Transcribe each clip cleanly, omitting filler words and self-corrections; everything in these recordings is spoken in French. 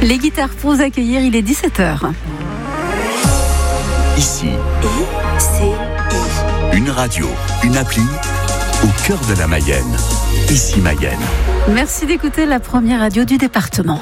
Les guitares pour vous accueillir, il est 17h. Ici, ICI. une radio, une appli au cœur de la Mayenne. Ici Mayenne. Merci d'écouter la première radio du département.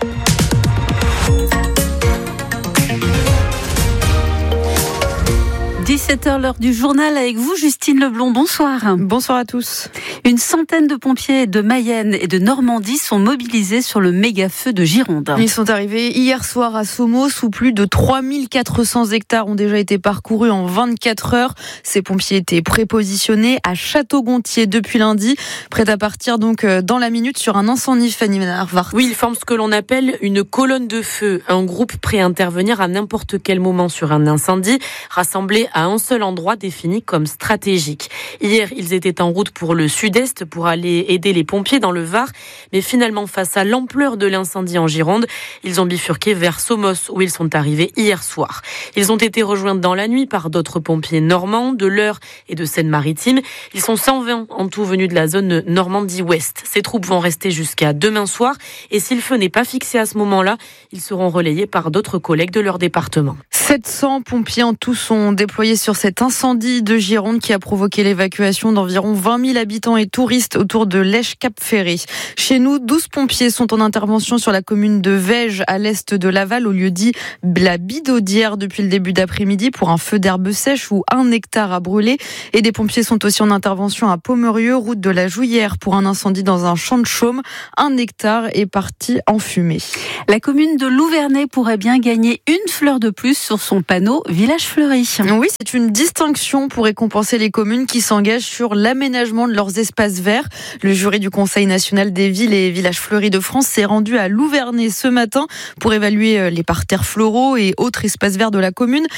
« 17h, l'heure du journal avec vous, Justine Leblond. Bonsoir. Bonsoir à tous. Une centaine de pompiers de Mayenne et de Normandie sont mobilisés sur le méga-feu de Gironde. Ils sont arrivés hier soir à Somos où plus de 3400 hectares ont déjà été parcourus en 24 heures. Ces pompiers étaient prépositionnés à Château-Gontier depuis lundi, prêts à partir donc dans la minute sur un incendie. Fanny Ménard-Vart. Oui, ils forment ce que l'on appelle une colonne de feu, un groupe prêt à intervenir à n'importe quel moment sur un incendie, rassemblé à un seul endroit défini comme stratégique. Hier, ils étaient en route pour le sud-est pour aller aider les pompiers dans le Var, mais finalement, face à l'ampleur de l'incendie en Gironde, ils ont bifurqué vers Somos où ils sont arrivés hier soir. Ils ont été rejoints dans la nuit par d'autres pompiers normands, de l'Eure et de Seine-Maritime. Ils sont 120 en tout venus de la zone Normandie-Ouest. Ces troupes vont rester jusqu'à demain soir et si le feu n'est pas fixé à ce moment-là, ils seront relayés par d'autres collègues de leur département. 700 pompiers en tout sont déployés sur cet incendie de Gironde qui a provoqué l'évacuation d'environ 20 000 habitants et touristes autour de Lèche-Cap-Ferré. Chez nous, 12 pompiers sont en intervention sur la commune de Vège, à l'est de Laval, au lieu dit la Bidaudière, depuis le début d'après-midi pour un feu d'herbe sèche où 1 hectare a brûlé. Et des pompiers sont aussi en intervention à Pomerieux, route de la Jouillère, pour un incendie dans un champ de chaume. 1 hectare est parti en fumée. La commune de Louvernay pourrait bien gagner une fleur de plus sur son panneau Village Fleuri. Oui, c'est une distinction pour récompenser les communes qui s'engagent sur l'aménagement de leurs espaces verts. Le jury du Conseil national des villes et villages fleuris de France s'est rendu à Louvernay ce matin pour évaluer les parterres floraux et autres espaces verts de la commune.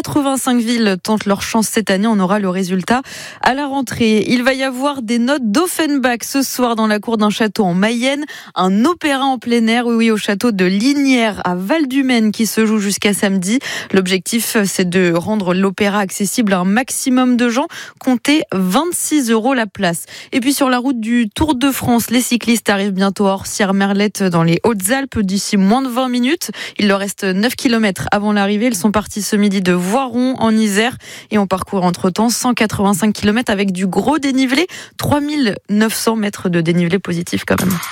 85 villes tentent leur chance cette année. On aura le résultat à la rentrée. Il va y avoir des notes d'Offenbach ce soir dans la cour d'un château en Mayenne. Un opéra en plein air, oui, au château de Lignières à Val-du-Maine qui se joue jusqu'à samedi. L'objectif, c'est de rendre l'opéra accessible à un maximum de gens. Comptez 26 € la place. Et puis sur la route du Tour de France, les cyclistes arrivent bientôt à Orsières-Merlette dans les Hautes-Alpes d'ici moins de 20 minutes. Il leur reste 9 km avant l'arrivée. Ils sont partis ce midi de Voiron en Isère et on parcourt entre-temps 185 km avec du gros dénivelé. 3900 mètres de dénivelé positif quand même.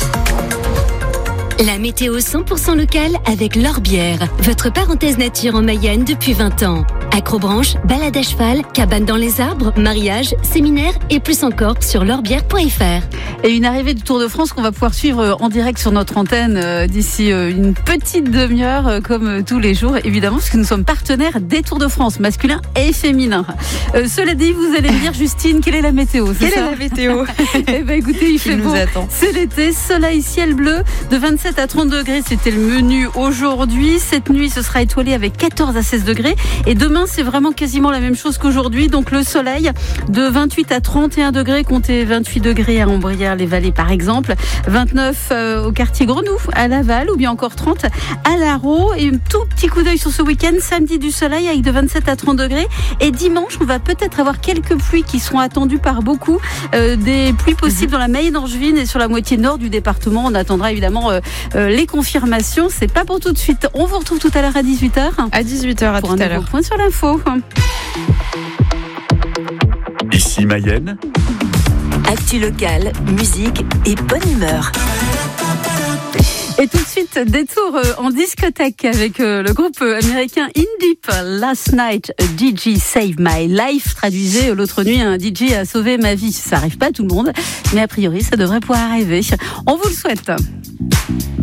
La météo 100% locale avec l'Orbière, votre parenthèse nature en Mayenne depuis 20 ans. Acrobranche, balade à cheval, cabane dans les arbres, mariage, séminaire et plus encore sur l'orbière.fr. Et une arrivée du Tour de France qu'on va pouvoir suivre en direct sur notre antenne d'ici une petite demi-heure comme tous les jours, évidemment, parce que nous sommes partenaires des Tours de France, masculins et féminins. Cela dit, vous allez me dire, Justine, quelle est la météo? Quelle est la météo? Eh ben, écoutez, il fait beau. C'est l'été, soleil, ciel bleu, de 27 à 30 degrés, c'était le menu aujourd'hui. Cette nuit, ce sera étoilé avec 14 à 16 degrés. Et demain, c'est vraiment quasiment la même chose qu'aujourd'hui. Donc le soleil, de 28 à 31 degrés, comptez 28 degrés à Ambrières-les-Vallées par exemple, 29 au quartier Grenoux, à Laval, ou bien encore 30 à Larreau. Et un tout petit coup d'œil sur ce week-end, samedi du soleil avec de 27 à 30 degrés. Et dimanche, on va peut-être avoir quelques pluies qui seront attendues par beaucoup. Des pluies possibles dans la Mayenne-Angevine et sur la moitié nord du département. On attendra évidemment les confirmations. C'est pas pour tout de suite. On vous retrouve tout à l'heure à 18h. À 18h, à pour tout à un l'heure. nouveau point sur l'info. Ici Mayenne. Actu locale, musique et bonne humeur. Et tout de suite, détour en discothèque avec le groupe américain In Deep. Last night, a DJ saved my life. Traduisez, l'autre nuit, un DJ a sauvé ma vie. Ça arrive pas à tout le monde, mais a priori, ça devrait pouvoir arriver. On vous le souhaite.